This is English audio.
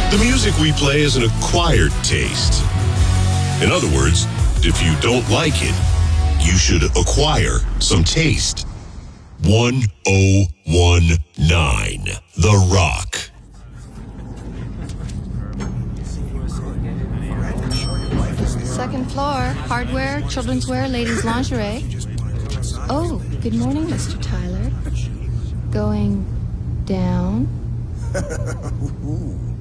The music we play is an acquired taste. In other words, if you don't like it, you should acquire some taste. 1019 The Rock. Second floor, hardware, children's wear, ladies' lingerie. Oh, good morning, Mr. Tyler. Going down?